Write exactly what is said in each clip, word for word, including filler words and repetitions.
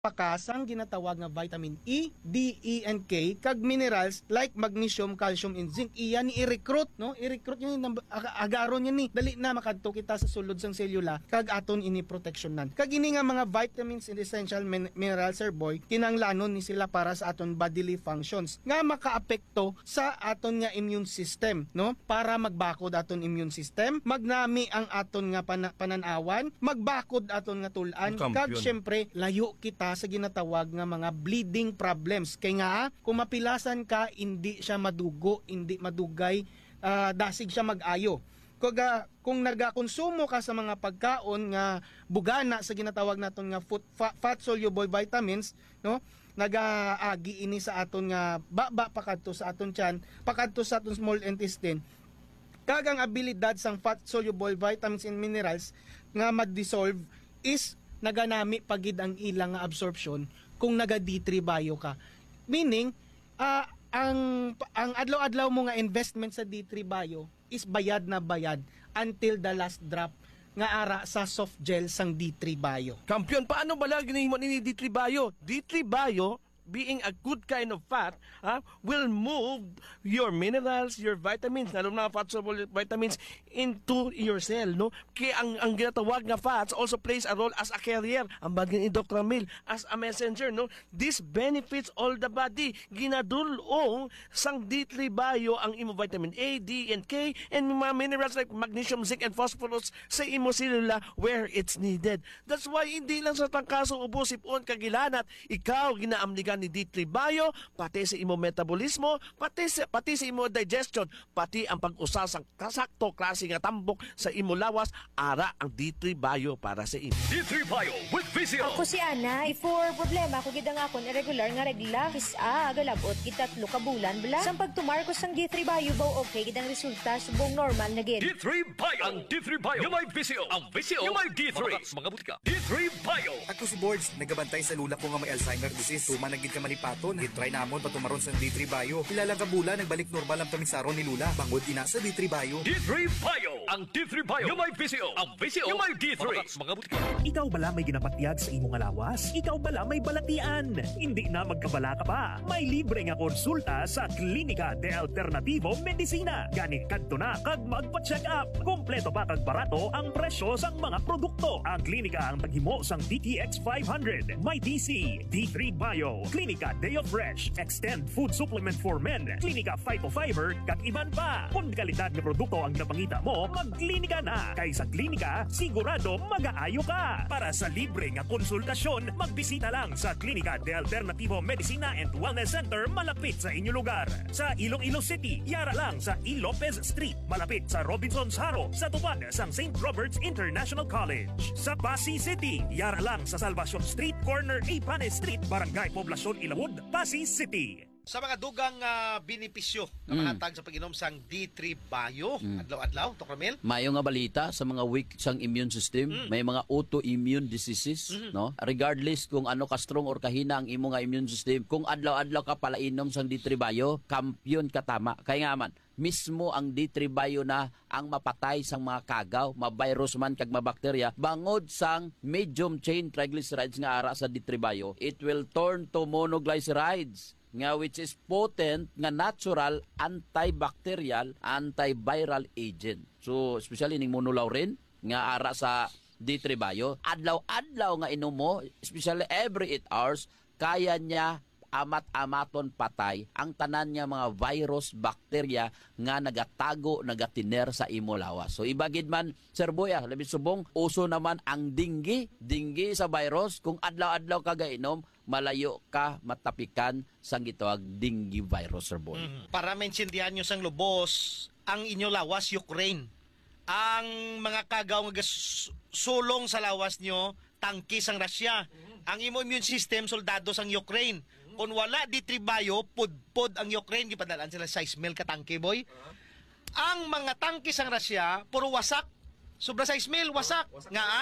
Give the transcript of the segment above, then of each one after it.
pakasang ginatawag nga vitamin E, D, E, and K kag minerals like magnesium, calcium, and zinc. Iya ni i-recruit, no? I-recruit yun, agaron yun ni. Dali na makadto kita sa sulod sang selula kag aton ini protectionan. Kag ini nga mga vitamins and essential min minerals, sir boy, kinanglanon ni sila para sa aton bodily functions nga makaapekto sa aton nga immune system, no? Para magbakod aton immune system, magnami ang aton nga pana pananawan, magbakod aton nga tulan, kag syempre layo kita sa ginatawag nga mga bleeding problems. Kaya nga, kung mapilasan ka, hindi siya madugo, hindi madugay, uh, dasig siya mag-ayo. Kung, uh, kung nagakonsumo ka sa mga pagkaon nga bugana sa ginatawag naton nga food, fa, fat soluble vitamins, no? Nagaagi ini sa aton nga baba pakadto sa aton tiyan, pakadto sa aton small intestine. Kagang abilidad sang fat soluble vitamins and minerals nga ma-dissolve is naganami pagid ang ilang absorption kung naga D three bio ka. Meaning, uh, ang ang adlaw-adlaw mo nga investment sa D three bio is bayad na bayad until the last drop nga ara sa soft gel sang D three bio. Kampiyon, paano bala ginahimo ni D three bio? D three bio, being a good kind of fat, uh, will move your minerals, your vitamins, lalo na fat soluble vitamins into your cell, no? Kaya ang ang ginatawag nga fats also plays a role as a carrier, ang bagay ni Doctor Mil, as a messenger, no? This benefits all the body. Ginadulong sang D three bio ang imo vitamin A, D, and K, and mga minerals like magnesium, zinc, and phosphorus sa imo selula where it's needed. That's why hindi lang sa tangkaso ubo sipon kagilanat, ikaw ginaamnigan ni D three bio, pati sa imo metabolismo, pati sa, pati sa imo digestion, pati ang pag-usa sa kasakto klase nga tambok sa imo lawas, ara ang D three bio para sa imo. D three bio with Visio. Ako si Ana, for problema ko gid nga akon irregular nga regla, kisa galabot gitatlo ka bulan bala. Sang pagtumar ko sang D three bio baw okay gid ang resulta subong normal na gid. D three bio. Ang D three bio. Yung may Visio. Ang Visio. Yung may D three. Mga butika. D three bio. Ako si Boards, nagabantay sa lula ko nga may Alzheimer disease. Tuma nagid ka malipaton. Gitry namon patumaron sa D three bio. Ilalang kabula nagbalik normal ang tamisaron ni Lula. Bangod ina sa D three bio. D three bio. Ang D three bio. Yung may Visio. Ang Visio. Yung may D three. Mga butika. Ikaw bala may ginapatyag sa imong lawas? Ikaw bala may balatian? Hindi na magkabala ka pa. May libre nga konsulta sa Klinika de Alternativo Medicina. Gani kadto na kag magpa-check up. Kompleto pa kag barato ang presyo sang mga produkto. Ang klinika ang taghimo sang D T X five hundred, may D C, D three bio, Klinika Deo Fresh, Extend Food Supplement for Men, Klinika Phytofiber, kag iban pa. Kung kalidad ng produkto ang napangita mo, magklinika na. Kay sa klinika, sigurado mag-aayo ka. Para sa libre nga konsultasyon, magbisita lang sa Klinika de Alternativo Medicina and Wellness Center malapit sa inyong lugar. Sa Iloilo City, yara lang sa E. Lopez Street, malapit sa Robinson's Haro, sa tupad sang Saint Robert's International College. Sa Pasig City, yara lang sa Salvacion Street, corner Ipane Street, Barangay Poblacion Ilawod, Pasig City. Sa mga dugang uh, benepisyo na Mm. mahatag sa pag-inom sang D three bio, Mm. adlaw-adlaw, Doctor Mel. Mayo nga balita sa mga weak sang immune system, Mm. may mga autoimmune diseases, Mhm. no? Regardless kung ano ka strong or kahina ang imo nga immune system, kung adlaw-adlaw ka pala inom sang D three bio, kampiyon ka tama. Kaya nga man, mismo ang D three bio na ang mapatay sang mga kagaw, ma-virus man kag ma-bakterya, bangod sang medium chain triglycerides nga ara sa D three bio, it will turn to monoglycerides nga which is potent nga natural antibacterial antiviral agent. So especially ning monolaurin nga ara sa D three bio, adlaw-adlaw nga inom mo, especially every eight hours, kaya niya amat-amaton patay ang tanan nga mga virus, bakterya nga nagatago, nagatiner sa imo lawas. So ibagid man, Sir Boy, ah, labi subong, uso naman ang dinggi, dinggi sa virus. Kung adlaw-adlaw ka gainom, malayo ka matapikan sang gitawag dinggi virus, Sir Boy. Mm. Para maintindihan nyo sang lubos, ang inyo lawas, Ukraine. Ang mga kagaw nga gas- sulong sa lawas nyo, tangki sang Russia. Ang imo immune system, soldado sang Ukraine. Kung wala D three bio, pud-pud ang Ukraine, gipadalan sila size mil ka tangke, boy. Ang mga tangke sang Russia, puro wasak. Sobra size mil, wasak. Nga, ah?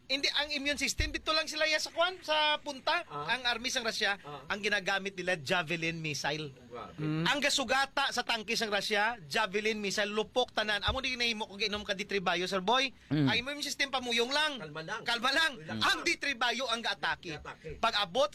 hindi ang immune system dito lang sila ya sa kwan sa punta. Ang army sang Russia ang ginagamit nila Javelin missile. Ang gasugata sa tangke sang Russia, Javelin missile lupok tanan. Amo di nahimo kung ginom ka ditribayo sir boy. Ang immune system pamuyong lang. Kalma lang. Kalma lang. Ang ditribayo ang gaatake. Pag abot